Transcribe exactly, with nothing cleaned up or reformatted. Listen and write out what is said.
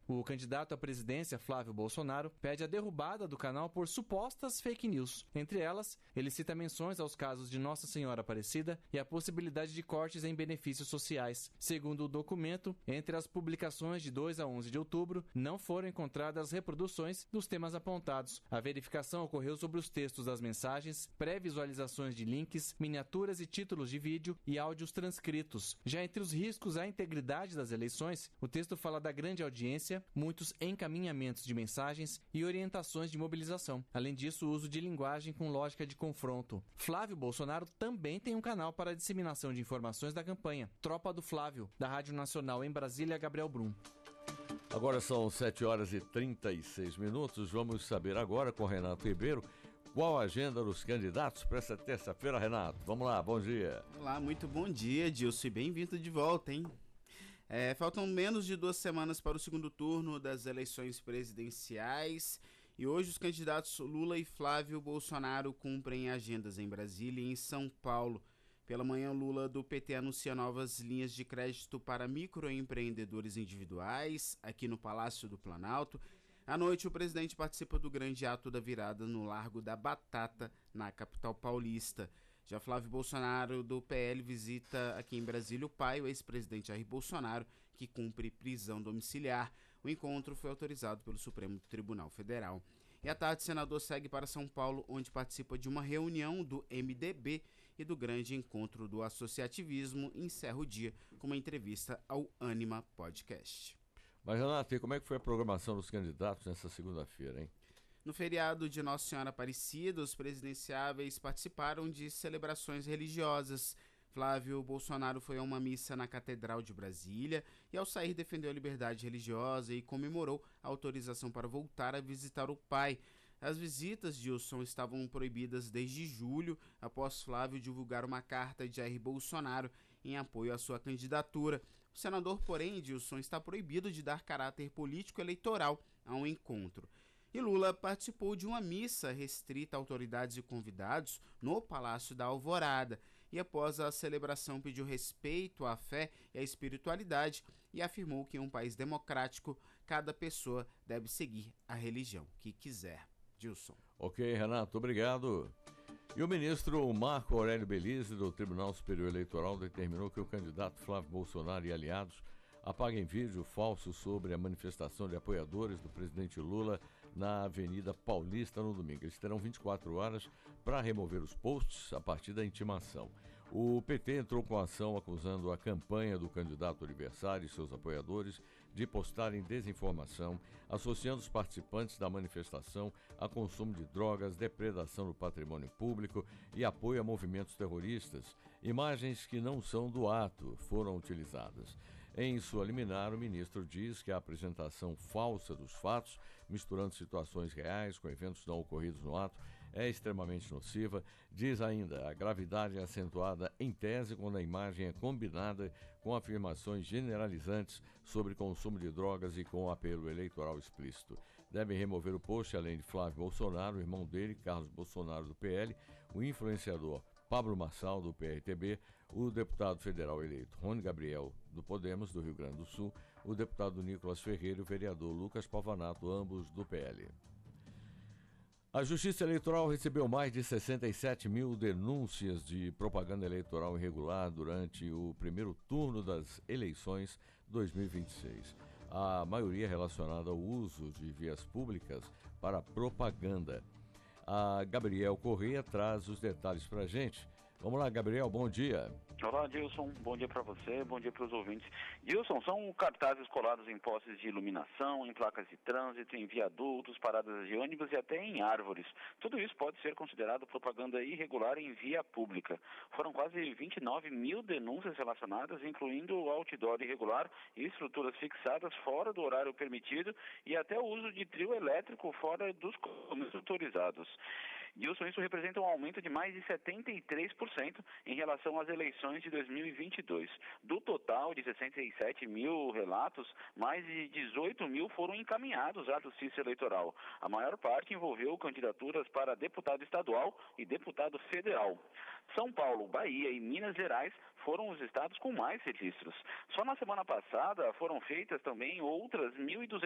O candidato à presidência, Flávio Bolsonaro, pede a derrubada do canal por supostas fake news. Entre elas, ele cita menções aos casos de Nossa Senhora Aparecida e a possibilidade de cortes em benefícios sociais. Segundo o documento, entre as publicações de dois a onze de outubro, não foram encontradas reproduções dos temas apontados. A verificação ocorreu sobre os textos das mensagens, pré-visualizações de links, miniaturas e títulos de vídeo e áudios transcritos. Já entre os riscos à integridade das eleições, o texto fala da grande audiência, muitos encaminhamentos de mensagens e orientações de mobilização. Além disso, o uso de linguagem com lógica de confronto. Flávio Bolsonaro também tem um canal para a disseminação de informações da campanha, Tropa do Flávio, da Rádio Nacional em Brasília, Gabriel Brum. Agora são sete horas e trinta e seis minutos. Vamos saber agora com Renato Ribeiro qual a agenda dos candidatos para essa terça-feira, Renato. Vamos lá, bom dia. Olá, muito bom dia, Dilson, e bem-vindo de volta, hein? É, faltam menos de duas semanas para o segundo turno das eleições presidenciais e hoje os candidatos Lula e Flávio Bolsonaro cumprem agendas em Brasília e em São Paulo. Pela manhã, Lula do P T anuncia novas linhas de crédito para microempreendedores individuais aqui no Palácio do Planalto. À noite, o presidente participa do grande ato da virada no Largo da Batata, na capital paulista. Já Flávio Bolsonaro, do P L, visita aqui em Brasília o pai, o ex-presidente Jair Bolsonaro, que cumpre prisão domiciliar. O encontro foi autorizado pelo Supremo Tribunal Federal. E à tarde, o senador segue para São Paulo, onde participa de uma reunião do M D B e do grande encontro do associativismo e encerra o dia com uma entrevista ao Anima Podcast. Mas, Renato, e como é que foi a programação dos candidatos nessa segunda-feira, hein? No feriado de Nossa Senhora Aparecida, os presidenciáveis participaram de celebrações religiosas. Flávio Bolsonaro foi a uma missa na Catedral de Brasília e, ao sair, defendeu a liberdade religiosa e comemorou a autorização para voltar a visitar o pai. As visitas, Dilson, estavam proibidas desde julho, após Flávio divulgar uma carta de Jair Bolsonaro em apoio à sua candidatura. O senador, porém, Dilson, está proibido de dar caráter político eleitoral a um encontro. E Lula participou de uma missa restrita a autoridades e convidados no Palácio da Alvorada e após a celebração pediu respeito à fé e à espiritualidade e afirmou que em um país democrático cada pessoa deve seguir a religião que quiser. Dilson. Ok, Renato, obrigado. E o ministro Marco Aurélio Belise, do Tribunal Superior Eleitoral, determinou que o candidato Flávio Bolsonaro e aliados apaguem vídeo falso sobre a manifestação de apoiadores do presidente Lula na Avenida Paulista no domingo. Eles terão vinte e quatro horas para remover os posts a partir da intimação. O P T entrou com a ação acusando a campanha do candidato adversário e seus apoiadores de postarem desinformação, associando os participantes da manifestação a consumo de drogas, depredação do patrimônio público e apoio a movimentos terroristas. Imagens que não são do ato foram utilizadas. Em sua liminar, o ministro diz que a apresentação falsa dos fatos, misturando situações reais com eventos não ocorridos no ato, é extremamente nociva. Diz ainda, a gravidade é acentuada em tese quando a imagem é combinada com afirmações generalizantes sobre consumo de drogas e com apelo eleitoral explícito. Devem remover o post, além de Flávio Bolsonaro, o irmão dele, Carlos Bolsonaro, do P L, o influenciador Pablo Marçal, do P R T B, o deputado federal eleito Rony Gabriel, do Podemos, do Rio Grande do Sul, o deputado Nicolas Ferreira e o vereador Lucas Pavanato, ambos do P L. A Justiça Eleitoral recebeu mais de sessenta e sete mil denúncias de propaganda eleitoral irregular durante o primeiro turno das eleições dois mil e vinte e seis. A maioria relacionada ao uso de vias públicas para propaganda. A Gabriel Corrêa traz os detalhes para a gente. Vamos lá, Gabriel, bom dia. Olá, Dilson, bom dia para você, bom dia para os ouvintes. Dilson, são cartazes colados em postes de iluminação, em placas de trânsito, em viadutos, paradas de ônibus e até em árvores. Tudo isso pode ser considerado propaganda irregular em via pública. Foram quase vinte e nove mil denúncias relacionadas, incluindo outdoor irregular e estruturas fixadas fora do horário permitido e até o uso de trio elétrico fora dos comércios autorizados. Dilson, isso representa um aumento de mais de setenta e três por cento em relação às eleições de dois mil e vinte e dois. Do total de sessenta e sete mil relatos, mais de dezoito mil foram encaminhados à Justiça Eleitoral. A maior parte envolveu candidaturas para deputado estadual e deputado federal. São Paulo, Bahia e Minas Gerais foram os estados com mais registros. Só na semana passada foram feitas também outras mil e duzentas